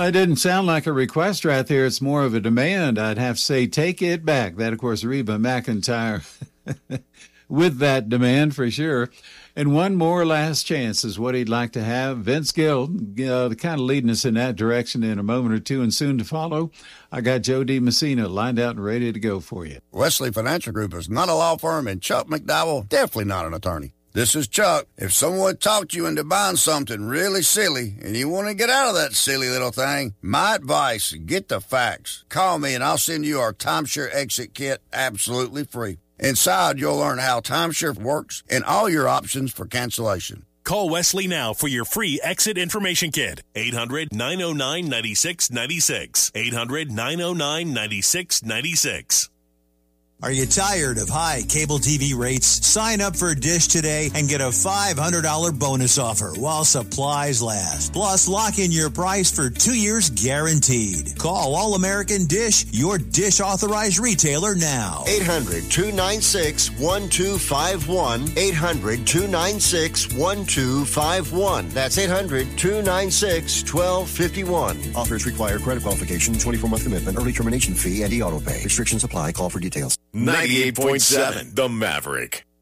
It didn't sound like a request right there. It's more of a demand. I'd have to say, take it back. That, of course, Reba McEntire with that demand for sure. And one more last chance is what he'd like to have. Vince Gill, kind of leading us in that direction in a moment or two, and soon to follow. I got Joe DiMessina lined out and ready to go for you. Wesley Financial Group is not a law firm, and Chuck McDowell, definitely not an attorney. This is Chuck. If someone talked you into buying something really silly and you want to get out of that silly little thing, my advice, get the facts. Call me and I'll send you our timeshare exit kit absolutely free. Inside, you'll learn how timeshare works and all your options for cancellation. Call Wesley now for your free exit information kit. 800-909-9696. 800-909-9696. Are you tired of high cable TV rates? Sign up for Dish today and get a $500 bonus offer while supplies last. Plus, lock in your price for 2 years guaranteed. Call All American Dish, your Dish authorized retailer now. 800-296-1251. 800-296-1251. That's 800-296-1251. Offers require credit qualification, 24-month commitment, early termination fee, and e-auto pay. Restrictions apply. Call for details. 98.7 The Maverick.